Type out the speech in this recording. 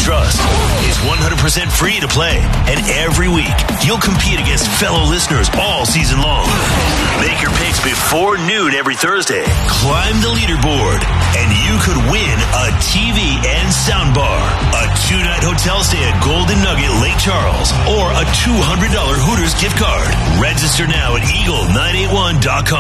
trust. It's 100% free to play, and every week you'll compete against fellow listeners all season long. Make your picks before noon every Thursday. Climb the leaderboard, and you could win a TV and soundbar, a 2-night hotel stay at Golden Nugget Lake Charles, or a $200 Hooters gift card. Register now at eagle981.com.